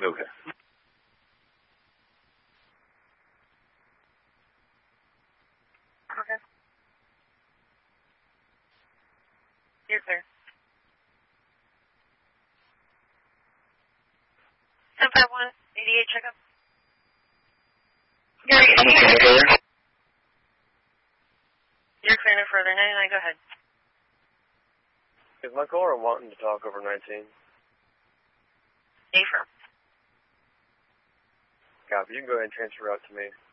Okay. Okay. You're clear. 1051, 88 checkup. You're clear no further. 99, go ahead. Is my caller wanting to talk over 19? Affirm. Copy. You can go ahead and transfer out to me.